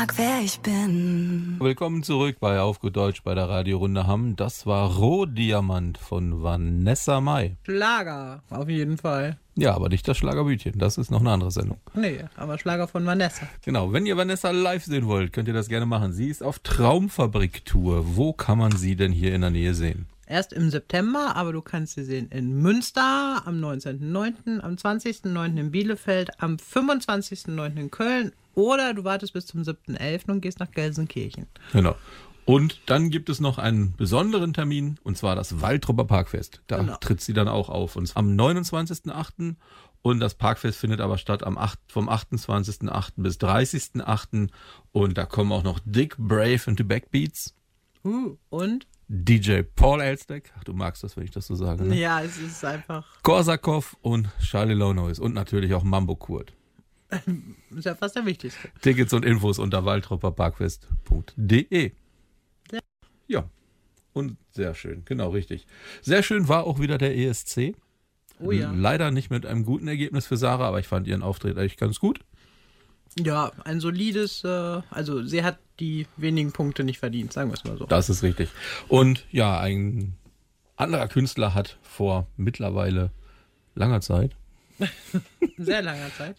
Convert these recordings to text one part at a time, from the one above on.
Wer ich bin. Willkommen zurück bei Auf gut Deutsch bei der Radiorunde Hamm. Das war Rohdiamant von Vanessa Mai. Schlager, auf jeden Fall. Ja, aber nicht das Schlagerbütchen, das ist noch eine andere Sendung. Nee, aber Schlager von Vanessa. Genau, wenn ihr Vanessa live sehen wollt, könnt ihr das gerne machen. Sie ist auf Traumfabrik-Tour. Wo kann man sie denn hier in der Nähe sehen? Erst im September, aber du kannst sie sehen in Münster am 19.09., am 20.09. in Bielefeld, am 25.09. in Köln oder du wartest bis zum 7.11. und gehst nach Gelsenkirchen. Genau. Und dann gibt es noch einen besonderen Termin, und zwar das Waltrupper Parkfest. Da tritt sie dann auch auf. Und am 29.08. Und das Parkfest findet aber statt vom 28.08. bis 30.08. Und da kommen auch noch Dick, Brave und the Backbeats. Und? DJ Paul Elstek. Ach, du magst das, wenn ich das so sage, ne? Ja, es ist einfach... Korsakov und Charlie Lonois. Und natürlich auch Mambo Kurt. Ist ja fast der wichtigste. Tickets und Infos unter waltrupperparkfest.de. Ja, und sehr schön, genau, richtig. Sehr schön war auch wieder der ESC. Oh ja. Leider nicht mit einem guten Ergebnis für Sarah, aber ich fand ihren Auftritt eigentlich ganz gut. Ja, ein solides, also sie hat die wenigen Punkte nicht verdient, sagen wir es mal so. Das ist richtig. Und ja, ein anderer Künstler hat vor mittlerweile langer Zeit, sehr langer Zeit,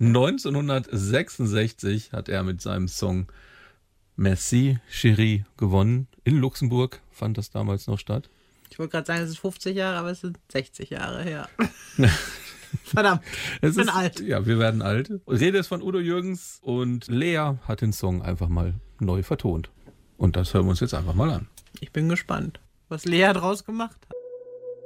1966 hat er mit seinem Song Merci Chérie gewonnen. In Luxemburg fand das damals noch statt. Ich wollte gerade sagen, es ist 50 Jahre, aber es sind 60 Jahre her. Verdammt, ich bin alt. Ja, wir werden alt. Rede ist von Udo Jürgens und Lea hat den Song einfach mal neu vertont. Und das hören wir uns jetzt einfach mal an. Ich bin gespannt, was Lea draus gemacht hat.